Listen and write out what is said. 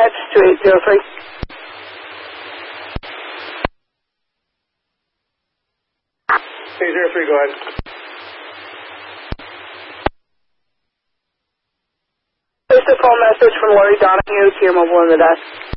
2803. 803, go ahead. There's a phone message from Lori Donahue to your mobile in the desk.